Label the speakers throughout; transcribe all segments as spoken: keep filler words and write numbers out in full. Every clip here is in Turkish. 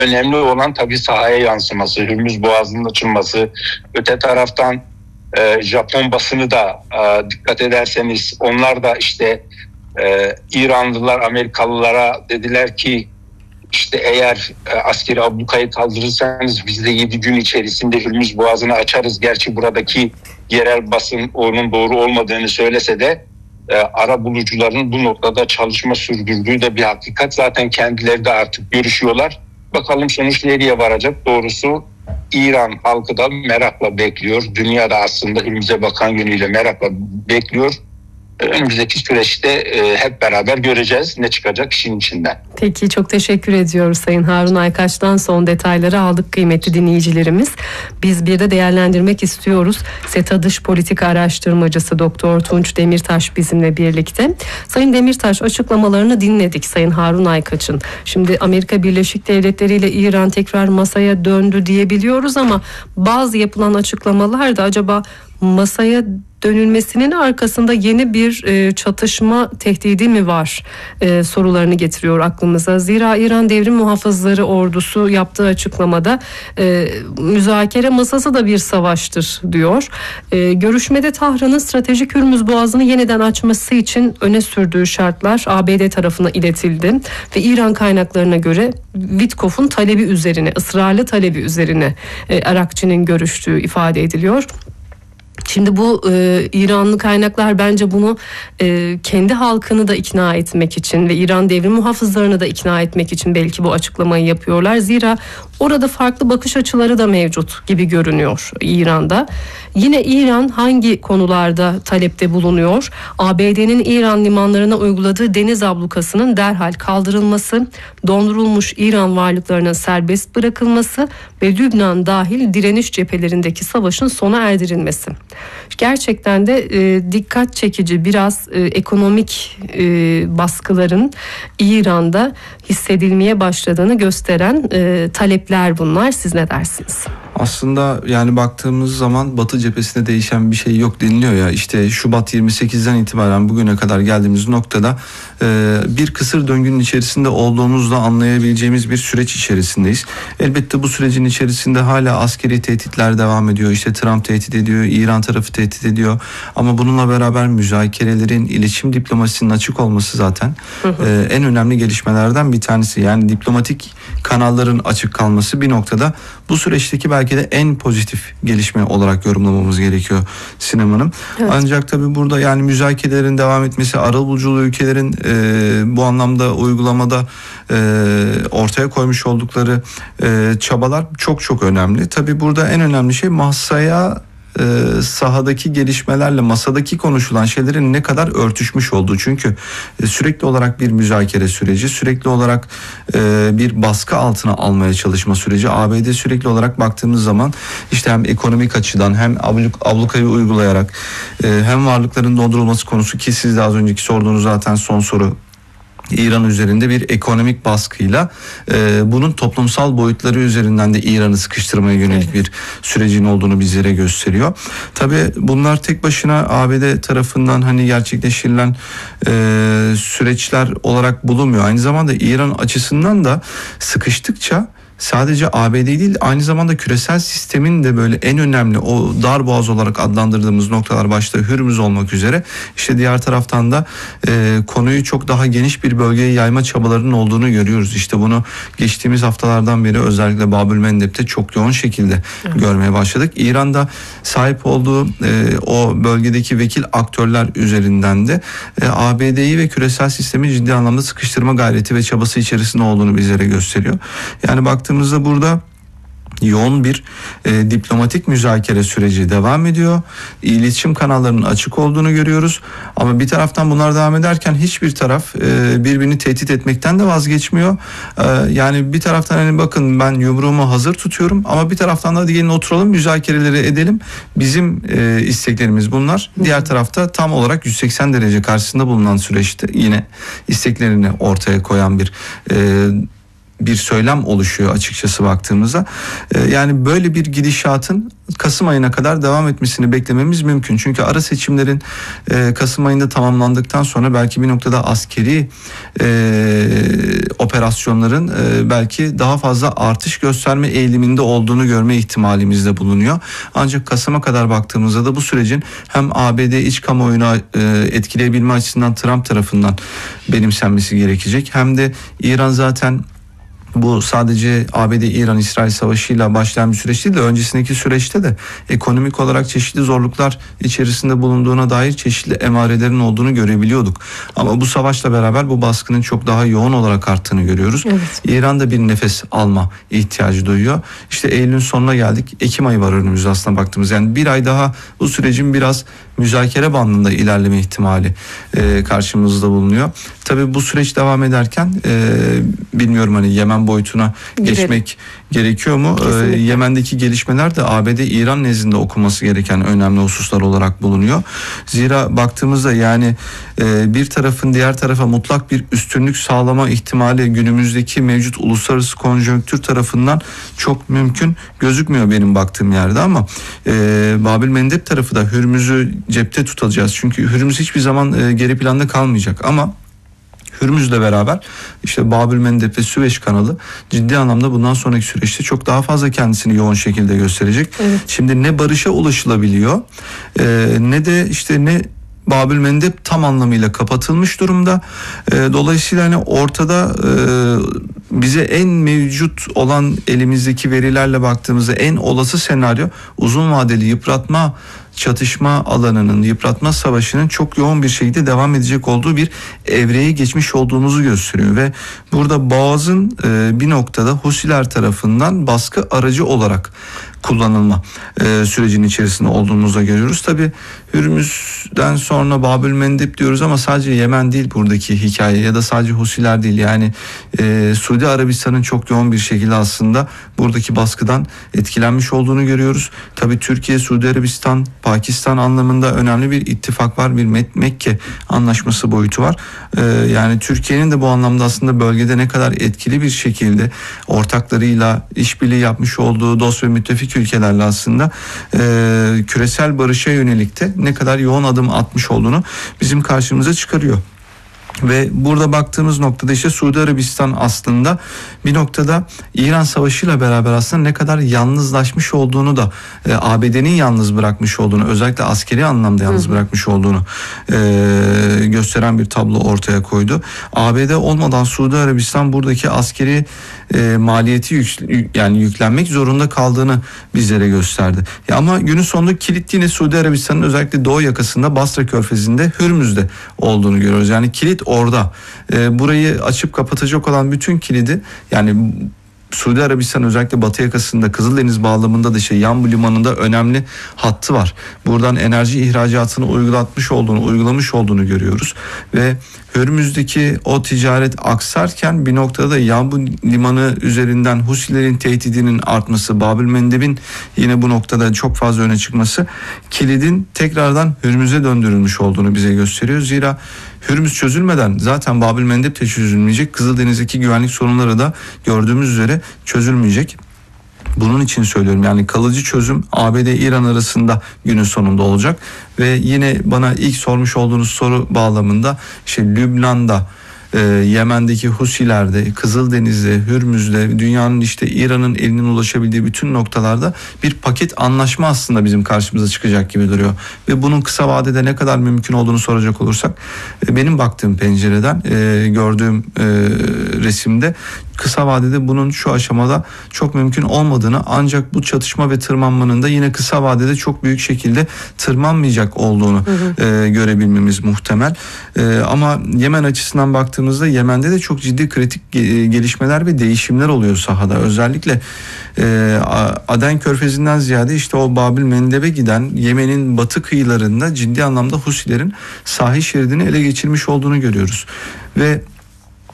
Speaker 1: önemli olan tabii sahaya yansıması, Hürmüz Boğazı'nın açılması. Öte taraftan e, Japon basını da e, dikkat ederseniz onlar da işte e, İranlılar Amerikalılara dediler ki işte eğer e, askeri ablukayı kaldırırsanız biz de yedi gün içerisinde Hürmüz Boğazı'nı açarız. Gerçi buradaki yerel basın onun doğru olmadığını söylese de e, arabulucuların bu noktada çalışma sürdürdüğü de bir hakikat. Zaten kendileri de artık görüşüyorlar. Bakalım sonuç nereye varacak? Doğrusu İran halkı da merakla bekliyor. Dünya da aslında Hürmüz'e bakan yönüyle merakla bekliyor. Önümüzdeki süreçte e, hep beraber göreceğiz ne çıkacak işin içinden.
Speaker 2: Peki, çok teşekkür ediyoruz Sayın Harun Aykaç'tan. Son detayları aldık kıymetli dinleyicilerimiz. Biz bir de değerlendirmek istiyoruz. SETA Dış Politika Araştırmacısı Doktor Tunç Demirtaş bizimle birlikte. Sayın Demirtaş, açıklamalarını dinledik Sayın Harun Aykaç'ın. Şimdi Amerika Birleşik Devletleri ile İran tekrar masaya döndü diyebiliyoruz ama bazı yapılan açıklamalar da acaba masaya dönülmesinin arkasında yeni bir e, çatışma tehdidi mi var e, sorularını getiriyor aklımıza. Zira İran Devrim Muhafızları Ordusu yaptığı açıklamada e, müzakere masası da bir savaştır diyor. E, görüşmede Tahran'ın stratejik Hürmüz Boğazı'nı yeniden açması için öne sürdüğü şartlar A B D tarafına iletildi ve İran kaynaklarına göre Witkoff'un talebi üzerine, ısrarlı talebi üzerine e, Arakçı'nın görüştüğü ifade ediliyor. Şimdi bu e, İranlı kaynaklar bence bunu e, kendi halkını da ikna etmek için ve İran devrim muhafızlarını da ikna etmek için belki bu açıklamayı yapıyorlar. Zira orada farklı bakış açıları da mevcut gibi görünüyor İran'da. Yine İran hangi konularda talepte bulunuyor? A B D'nin İran limanlarına uyguladığı deniz ablukasının derhal kaldırılması, dondurulmuş İran varlıklarının serbest bırakılması ve Lübnan dahil direniş cephelerindeki savaşın sona erdirilmesi. Gerçekten de e, dikkat çekici, biraz e, ekonomik e, baskıların İran'da hissedilmeye başladığını gösteren e, talepler bunlar. Siz ne dersiniz?
Speaker 3: Aslında yani baktığımız zaman Batı cephesinde değişen bir şey yok deniliyor ya. İşte Şubat yirmi sekizden itibaren bugüne kadar geldiğimiz noktada e, bir kısır döngünün içerisinde olduğumuzda anlayabileceğimiz bir süreç içerisindeyiz. Elbette bu sürecin içerisinde hala askeri tehditler devam ediyor. İşte Trump tehdit ediyor, İran tarafı tehdit ediyor. Ama bununla beraber müzakerelerin, iletişim diplomasisinin açık olması zaten hı hı. E, en önemli gelişmelerden bir tanesi. Yani diplomatik kanalların açık kalması bir noktada bu süreçteki belki de en pozitif gelişme olarak yorumlamamız gerekiyor Sinem Hanım. Evet. Ancak tabii burada yani müzakerelerin devam etmesi, arabuluculuğu ülkelerin e, bu anlamda uygulamada e, ortaya koymuş oldukları e, çabalar çok çok önemli. Tabii burada en önemli şey masaya e, sahadaki gelişmelerle masadaki konuşulan şeylerin ne kadar örtüşmüş olduğu. Çünkü e, sürekli olarak bir müzakere süreci, sürekli olarak e, bir baskı altına almaya çalışma süreci. A B D sürekli olarak baktığımız zaman işte hem ekonomik açıdan hem abluk, ablukayı uygulayarak e, hem varlıkların dondurulması konusu ki siz de az önceki sorduğunuz zaten son soru. İran üzerinde bir ekonomik baskıyla e, bunun toplumsal boyutları üzerinden de İran'ı sıkıştırmaya yönelik evet. bir sürecin olduğunu bizlere gösteriyor. Tabii bunlar tek başına A B D tarafından hani gerçekleştirilen e, süreçler olarak bulunmuyor. Aynı zamanda İran açısından da sıkıştıkça sadece A B D değil aynı zamanda küresel sistemin de böyle en önemli o dar boğaz olarak adlandırdığımız noktalar başta Hürmüz olmak üzere işte diğer taraftan da e, konuyu çok daha geniş bir bölgeye yayma çabalarının olduğunu görüyoruz. İşte bunu geçtiğimiz haftalardan beri özellikle Babülmendeb'te çok yoğun şekilde evet. görmeye başladık. İran'da sahip olduğu e, o bölgedeki vekil aktörler üzerinden de e, A B D'yi ve küresel sistemi ciddi anlamda sıkıştırma gayreti ve çabası içerisinde olduğunu bizlere gösteriyor. Yani baktığımızda burada yoğun bir e, diplomatik müzakere süreci devam ediyor. İletişim kanallarının açık olduğunu görüyoruz. Ama bir taraftan bunlar devam ederken hiçbir taraf e, birbirini tehdit etmekten de vazgeçmiyor. E, yani bir taraftan hani bakın ben yumruğumu hazır tutuyorum ama bir taraftan da hadi gelin oturalım müzakereleri edelim. Bizim e, isteklerimiz bunlar. Diğer tarafta tam olarak yüz seksen derece karşısında bulunan süreçte yine isteklerini ortaya koyan bir e, bir söylem oluşuyor açıkçası baktığımızda. Yani böyle bir gidişatın Kasım ayına kadar devam etmesini beklememiz mümkün. Çünkü ara seçimlerin Kasım ayında tamamlandıktan sonra belki bir noktada askeri e, operasyonların e, belki daha fazla artış gösterme eğiliminde olduğunu görme ihtimalimiz de bulunuyor. Ancak Kasım'a kadar baktığımızda da bu sürecin hem A B D iç kamuoyuna e, etkileyebilme açısından Trump tarafından benimsenmesi gerekecek. Hem de İran zaten bu sadece A B D-İran-İsrail savaşıyla başlayan bir süreç değil de öncesindeki süreçte de ekonomik olarak çeşitli zorluklar içerisinde bulunduğuna dair çeşitli emarelerin olduğunu görebiliyorduk. Ama bu savaşla beraber bu baskının çok daha yoğun olarak arttığını görüyoruz. Evet. İran da bir nefes alma ihtiyacı duyuyor. İşte Eylül'ün sonuna geldik. Ekim ayı var önümüzde aslında baktığımız. Yani bir ay daha bu sürecin biraz müzakere bandında ilerleme ihtimali e, karşımızda bulunuyor. Tabii bu süreç devam ederken e, bilmiyorum hani Yemen boyutuna Gidelim. geçmek gerekiyor mu? E, Yemen'deki gelişmeler de A B D-İran nezdinde okunması gereken önemli hususlar olarak bulunuyor. Zira baktığımızda yani e, bir tarafın diğer tarafa mutlak bir üstünlük sağlama ihtimali günümüzdeki mevcut uluslararası konjonktür tarafından çok mümkün gözükmüyor benim baktığım yerde ama e, Babil Mendeb tarafı da Hürmüz'ü cepte tutacağız. Çünkü Hürmüz hiçbir zaman e, geri planda kalmayacak ama Hürmüz'le beraber işte Babül Mendeb ve Süveyş kanalı ciddi anlamda bundan sonraki süreçte çok daha fazla kendisini yoğun şekilde gösterecek. Evet. Şimdi ne barışa ulaşılabiliyor e, ne de işte ne Babül Mendeb tam anlamıyla kapatılmış durumda. E, dolayısıyla hani ortada e, bize en mevcut olan elimizdeki verilerle baktığımızda en olası senaryo uzun vadeli yıpratma çatışma alanının, yıpratma savaşının çok yoğun bir şekilde devam edecek olduğu bir evreye geçmiş olduğumuzu gösteriyor ve burada Boğaz'ın e, bir noktada Husiler tarafından baskı aracı olarak kullanılma e, sürecinin içerisinde olduğumuzu da görüyoruz. Tabii Hürmüz'den sonra Babül Mendeb diyoruz ama sadece Yemen değil buradaki hikaye ya da sadece Husiler değil. Yani e, Suudi Arabistan'ın çok yoğun bir şekilde aslında buradaki baskıdan etkilenmiş olduğunu görüyoruz. Tabii Türkiye, Suudi Arabistan, Pakistan anlamında önemli bir ittifak var. Bir Mekke anlaşması boyutu var. E, yani Türkiye'nin de bu anlamda aslında bölgede ne kadar etkili bir şekilde ortaklarıyla işbirliği yapmış olduğu dost ve müttefik ülkelerle aslında e, küresel barışa yönelik de ne kadar yoğun adım atmış olduğunu bizim karşımıza çıkarıyor. Ve burada baktığımız noktada işte Suudi Arabistan aslında bir noktada İran Savaşı'yla beraber aslında ne kadar yalnızlaşmış olduğunu da e, A B D'nin yalnız bırakmış olduğunu, özellikle askeri anlamda yalnız Hı. bırakmış olduğunu e, gösteren bir tablo ortaya koydu. A B D olmadan Suudi Arabistan buradaki askeri e, maliyeti yük, yani yüklenmek zorunda kaldığını bizlere gösterdi. Ya ama günün sonunda kilit yine Suudi Arabistan'ın özellikle doğu yakasında Basra Körfezi'nde, Hürmüz'de olduğunu görüyoruz. Yani kilit orada. E, burayı açıp kapatacak olan bütün kilidi yani Suudi Arabistan özellikle batı yakasında Kızıldeniz bağlamında da işte Yanbu limanında önemli hattı var. Buradan enerji ihracatını uygulatmış olduğunu, uygulamış olduğunu görüyoruz ve Hürmüz'deki o ticaret aksarken bir noktada da Yanbu limanı üzerinden Husilerin tehdidinin artması, Babül Mendeb'in yine bu noktada çok fazla öne çıkması kilidin tekrardan Hürmüz'e döndürülmüş olduğunu bize gösteriyor. Zira Hürmüz çözülmeden zaten Babül Mendeb de çözülmeyecek. Kızıldeniz'deki güvenlik sorunları da gördüğümüz üzere çözülmeyecek. Bunun için söylüyorum yani kalıcı çözüm A B D-İran arasında günün sonunda olacak ve yine bana ilk sormuş olduğunuz soru bağlamında işte Lübnan'da, e, Yemen'deki Husilerde, Kızıldeniz'de, Hürmüz'de, dünyanın işte İran'ın elinin ulaşabildiği bütün noktalarda bir paket anlaşma aslında bizim karşımıza çıkacak gibi duruyor. Ve bunun kısa vadede ne kadar mümkün olduğunu soracak olursak e, benim baktığım pencereden e, gördüğüm e, resimde kısa vadede bunun şu aşamada çok mümkün olmadığını ancak bu çatışma ve tırmanmanın da yine kısa vadede çok büyük şekilde tırmanmayacak olduğunu hı hı. E, görebilmemiz muhtemel. E, ama Yemen açısından baktığımızda Yemen'de de çok ciddi kritik gelişmeler ve değişimler oluyor sahada. Özellikle e, Aden Körfezi'nden ziyade işte o Babül Mendeb'e giden Yemen'in batı kıyılarında ciddi anlamda Husilerin sahil şeridini ele geçirmiş olduğunu görüyoruz. Ve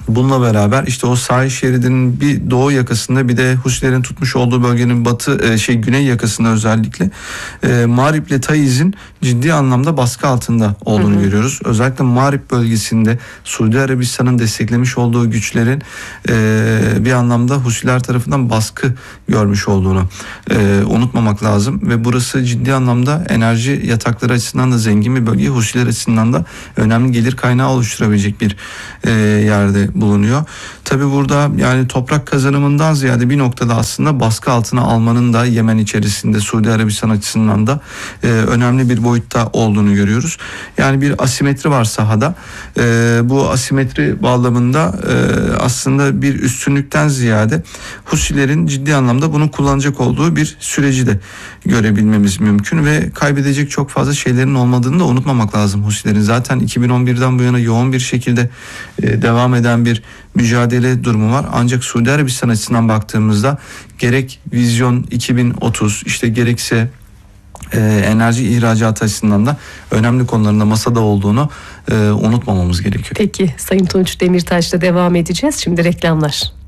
Speaker 3: Bununla beraber işte o sahil şeridinin bir doğu yakasında bir de Husilerin tutmuş olduğu bölgenin batı e, şey güney yakasında özellikle e, Mağrip ile Taiz'in ciddi anlamda baskı altında olduğunu hı hı. görüyoruz. Özellikle Mağrip bölgesinde Suudi Arabistan'ın desteklemiş olduğu güçlerin e, bir anlamda Husiler tarafından baskı görmüş olduğunu e, unutmamak lazım ve burası ciddi anlamda enerji yatakları açısından da zengin bir bölge, Husiler açısından da önemli gelir kaynağı oluşturabilecek bir e, yerde bulunuyor. Tabi burada yani toprak kazanımından ziyade bir noktada aslında baskı altına almanın da Yemen içerisinde Suudi Arabistan açısından da e, önemli bir boyutta olduğunu görüyoruz. Yani bir asimetri var sahada. E, bu asimetri bağlamında e, aslında bir üstünlükten ziyade Husilerin ciddi anlamda bunu kullanacak olduğu bir süreci de görebilmemiz mümkün ve kaybedecek çok fazla şeylerin olmadığını da unutmamak lazım Husilerin. Zaten iki bin on birden bu yana yoğun bir şekilde e, devam eden bir mücadele durumu var. Ancak Suudi Arabistan açısından baktığımızda gerek vizyon iki bin otuz işte gerekse e, enerji ihracatı açısından da önemli konularında masada olduğunu e, unutmamamız gerekiyor.
Speaker 2: Peki Sayın Tunç Demirtaş'la devam edeceğiz. Şimdi reklamlar.